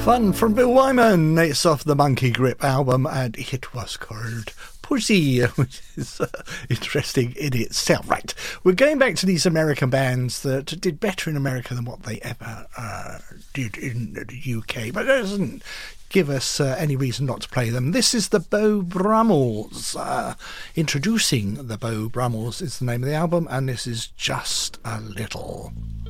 Fun from Bill Wyman. It's off the Monkey Grip album, and it was called Pussy, which is interesting in itself. Right, we're going back to these American bands that did better in America than what they ever did in the UK, but that doesn't give us any reason not to play them. This is the Beau Brummels. Introducing the Beau Brummels is the name of the album, and this is Just a Little.